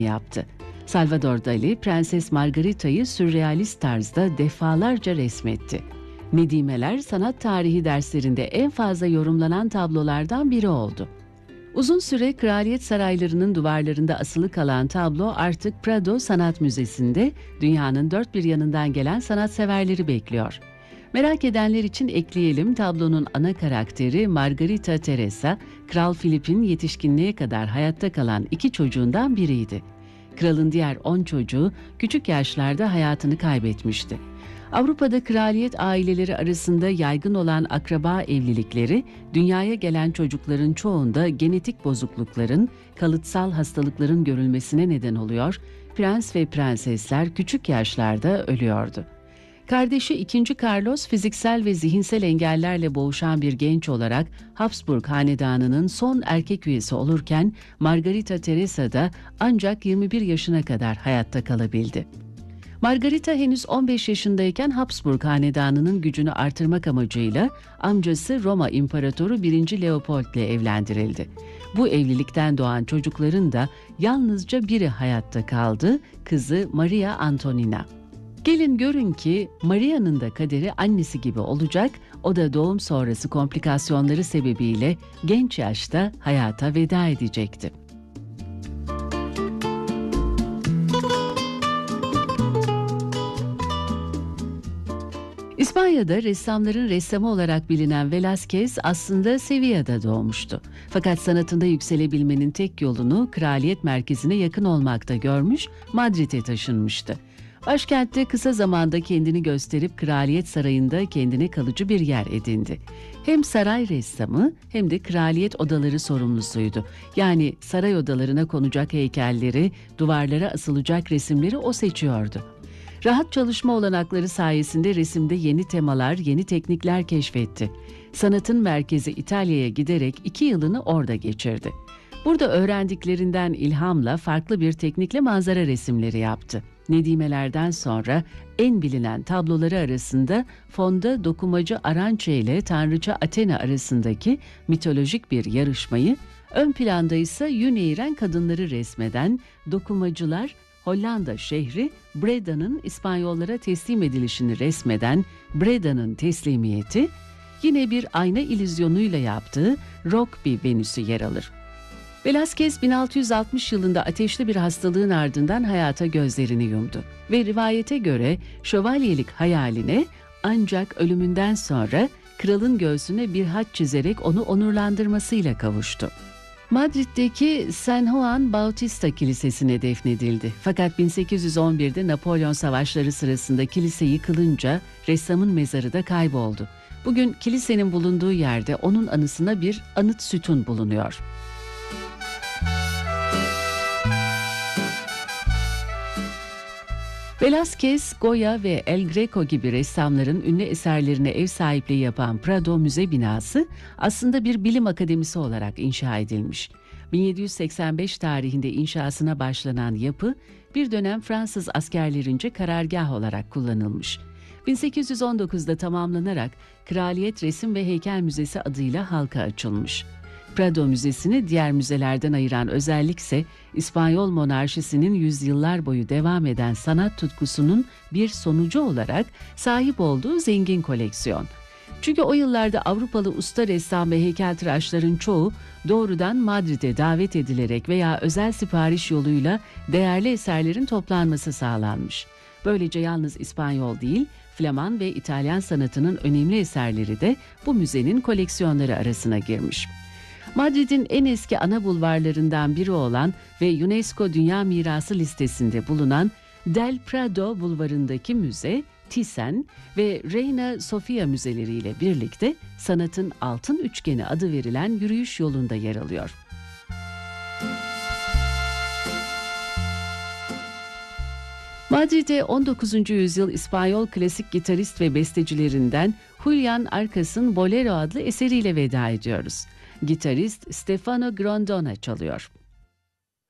yaptı. Salvador Dali, Prenses Margarita'yı sürrealist tarzda defalarca resmetti. Nedimeler sanat tarihi derslerinde en fazla yorumlanan tablolardan biri oldu. Uzun süre kraliyet saraylarının duvarlarında asılı kalan tablo artık Prado Sanat Müzesi'nde dünyanın dört bir yanından gelen sanatseverleri bekliyor. Merak edenler için ekleyelim, tablonun ana karakteri Margarita Teresa, Kral Filip'in yetişkinliğe kadar hayatta kalan 2 çocuğundan biriydi. Kralın diğer 10 çocuğu küçük yaşlarda hayatını kaybetmişti. Avrupa'da kraliyet aileleri arasında yaygın olan akraba evlilikleri, dünyaya gelen çocukların çoğunda genetik bozuklukların, kalıtsal hastalıkların görülmesine neden oluyor, prens ve prensesler küçük yaşlarda ölüyordu. Kardeşi 2. Carlos fiziksel ve zihinsel engellerle boğuşan bir genç olarak Habsburg hanedanının son erkek üyesi olurken Margarita Teresa da ancak 21 yaşına kadar hayatta kalabildi. Margarita henüz 15 yaşındayken Habsburg hanedanının gücünü artırmak amacıyla amcası Roma İmparatoru 1. Leopold ile evlendirildi. Bu evlilikten doğan çocukların da yalnızca biri hayatta kaldı, kızı Maria Antonina. Gelin görün ki Maria'nın da kaderi annesi gibi olacak, o da doğum sonrası komplikasyonları sebebiyle genç yaşta hayata veda edecekti. İspanya'da ressamların ressamı olarak bilinen Velázquez aslında Sevilla'da doğmuştu. Fakat sanatında yükselebilmenin tek yolunu kraliyet merkezine yakın olmakta görmüş, Madrid'e taşınmıştı. Başkentte kısa zamanda kendini gösterip kraliyet sarayında kendine kalıcı bir yer edindi. Hem saray ressamı hem de kraliyet odaları sorumlusuydu. Yani saray odalarına konacak heykelleri, duvarlara asılacak resimleri o seçiyordu. Rahat çalışma olanakları sayesinde resimde yeni temalar, yeni teknikler keşfetti. Sanatın merkezi İtalya'ya giderek 2 yılını orada geçirdi. Burada öğrendiklerinden ilhamla farklı bir teknikle manzara resimleri yaptı. Nedimelerden sonra en bilinen tabloları arasında fonda dokumacı Aranche ile tanrıça Athena arasındaki mitolojik bir yarışmayı, ön planda ise yün eğiren kadınları resmeden dokumacılar, Hollanda şehri Breda'nın İspanyollara teslim edilişini resmeden Breda'nın teslimiyeti, yine bir ayna illüzyonuyla yaptığı Rokby Venüsü yer alır. Velázquez 1660 yılında ateşli bir hastalığın ardından hayata gözlerini yumdu ve rivayete göre şövalyelik hayaline ancak ölümünden sonra kralın göğsüne bir haç çizerek onu onurlandırmasıyla kavuştu. Madrid'deki San Juan Bautista Kilisesi'ne defnedildi. Fakat 1811'de Napolyon Savaşları sırasında kilise yıkılınca ressamın mezarı da kayboldu. Bugün kilisenin bulunduğu yerde onun anısına bir anıt sütun bulunuyor. Velázquez, Goya ve El Greco gibi ressamların ünlü eserlerine ev sahipliği yapan Prado Müze binası aslında bir bilim akademisi olarak inşa edilmiş. 1785 tarihinde inşasına başlanan yapı bir dönem Fransız askerlerince karargah olarak kullanılmış. 1819'da tamamlanarak Kraliyet Resim ve Heykel Müzesi adıyla halka açılmış. Prado Müzesi'ni diğer müzelerden ayıran özellik ise İspanyol monarşisinin yüzyıllar boyu devam eden sanat tutkusunun bir sonucu olarak sahip olduğu zengin koleksiyon. Çünkü o yıllarda Avrupalı usta ressam ve heykeltıraşların çoğu doğrudan Madrid'e davet edilerek veya özel sipariş yoluyla değerli eserlerin toplanması sağlanmış. Böylece yalnız İspanyol değil, Flaman ve İtalyan sanatının önemli eserleri de bu müzenin koleksiyonları arasına girmiş. Madrid'in en eski ana bulvarlarından biri olan ve UNESCO Dünya Mirası listesinde bulunan Del Prado bulvarındaki müze, Thyssen ve Reina Sofia müzeleriyle birlikte sanatın altın üçgeni adı verilen yürüyüş yolunda yer alıyor. Madrid'e 19. yüzyıl İspanyol klasik gitarist ve bestecilerinden Julián Arcas'ın Bolero adlı eseriyle veda ediyoruz. Gitarist Stefano Grondona çalıyor.